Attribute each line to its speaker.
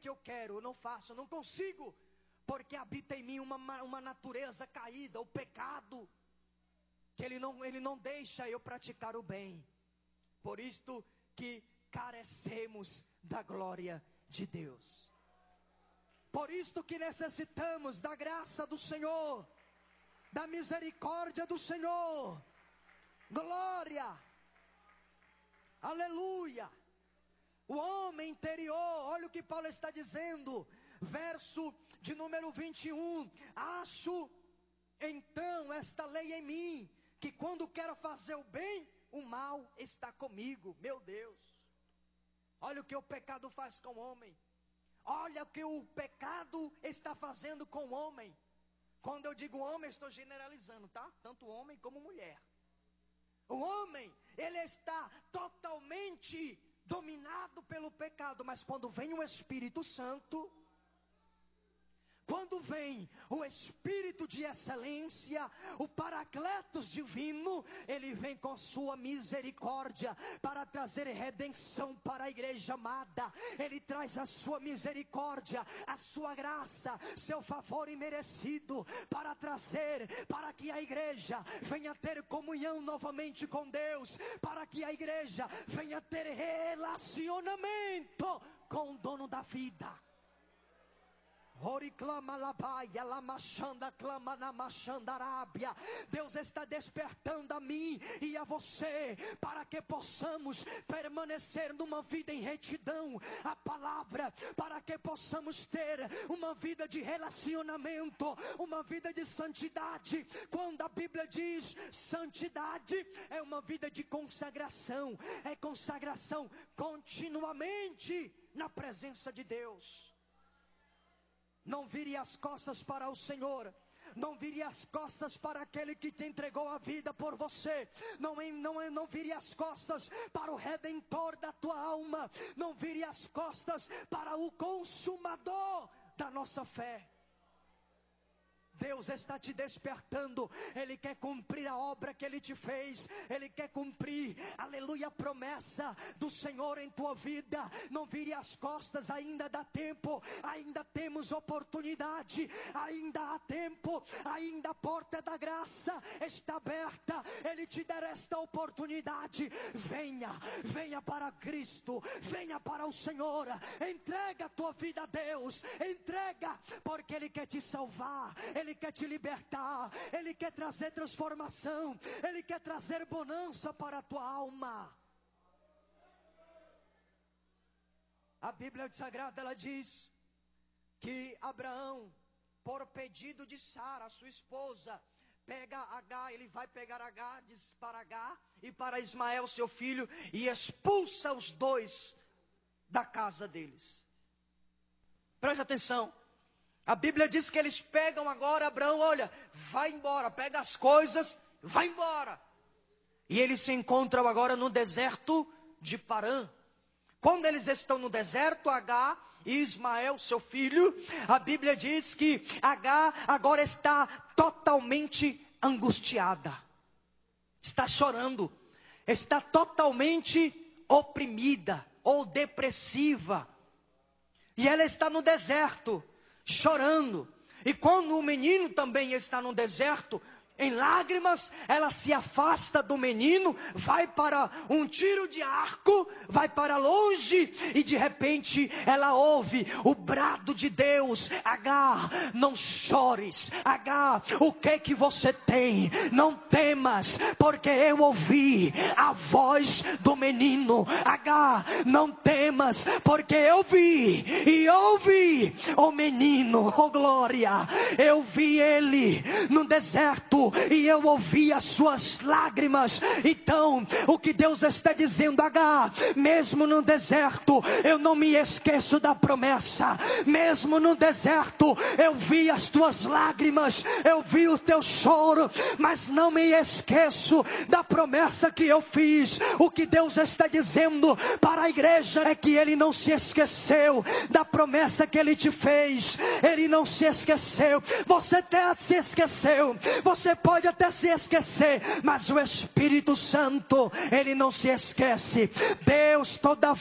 Speaker 1: eu quero, eu não faço, eu não consigo, porque habita em mim uma natureza caída, o pecado, que ele não deixa eu praticar o bem. Por isto que carecemos da glória de Deus. Por isto que necessitamos da graça do Senhor, da misericórdia do Senhor. Glória, aleluia. O homem interior, olha o que Paulo está dizendo, verso de número 21. Acho então esta lei em mim, que quando quero fazer o bem, o mal está comigo. Meu Deus, olha o que o pecado faz com o homem. Olha o que o pecado está fazendo com o homem. Quando eu digo homem, estou generalizando, tá? Tanto homem como mulher. O homem, ele está totalmente dominado pelo pecado. Mas quando vem o Espírito Santo, quando vem o Espírito de excelência, o Paracletos divino, ele vem com sua misericórdia para trazer redenção para a igreja amada. Ele traz a sua misericórdia, a sua graça, seu favor imerecido, para trazer, para que a igreja venha ter comunhão novamente com Deus, para que a igreja venha ter relacionamento com o dono da vida. Deus está despertando a mim e a você, para que possamos permanecer numa vida em retidão à palavra, para que possamos ter uma vida de relacionamento, uma vida de santidade. Quando a Bíblia diz santidade, é uma vida de consagração, é consagração continuamente na presença de Deus. Não vire as costas para o Senhor. Não vire as costas para aquele que te entregou a vida por você. Não vire as costas para o Redentor da tua alma. Não vire as costas para o Consumador da nossa fé. Deus está te despertando. Ele quer cumprir a obra que Ele te fez. Ele quer cumprir, aleluia, a promessa do Senhor em tua vida. Não vire as costas, ainda dá tempo. Ainda temos oportunidade. Ainda há tempo. Ainda a porta da graça está aberta. Ele te dará esta oportunidade. Venha para Cristo. Venha para o Senhor. Entrega a tua vida a Deus. Entrega, porque Ele quer te salvar. Ele quer te libertar, Ele quer trazer transformação, Ele quer trazer bonança para a tua alma. A Bíblia Sagrada, ela diz que Abraão, por pedido de Sara, sua esposa, pega Agar, ele vai pegar Agar, diz para Agar e para Ismael, seu filho, e expulsa os dois da casa deles. Preste atenção. A Bíblia diz que eles pegam agora Abraão, olha, vai embora, pega as coisas, vai embora. E eles se encontram agora no deserto de Parã. Quando eles estão no deserto, Agar e Ismael, seu filho, a Bíblia diz que Agar agora está totalmente angustiada. Está chorando, está totalmente oprimida ou depressiva. E ela está no deserto, chorando. E quando o menino também está no deserto, em lágrimas, ela se afasta do menino, vai para um tiro de arco, vai para longe, e de repente ela ouve o brado de Deus: Agar, não chores. Agar, o que você tem? Não temas, porque eu ouvi a voz do menino. Agar, não temas, porque eu vi e ouvi o menino. Oh glória, eu vi ele no deserto e eu ouvi as suas lágrimas. Então, o que Deus está dizendo: Agar, mesmo no deserto, eu não me esqueço da promessa. Mesmo no deserto, eu vi as tuas lágrimas, eu vi o teu choro, mas não me esqueço da promessa que eu fiz. O que Deus está dizendo para a igreja é que Ele não se esqueceu da promessa que Ele te fez. Ele não se esqueceu. Você até se esqueceu, você pode até se esquecer, mas o Espírito Santo, Ele não se esquece. Deus, toda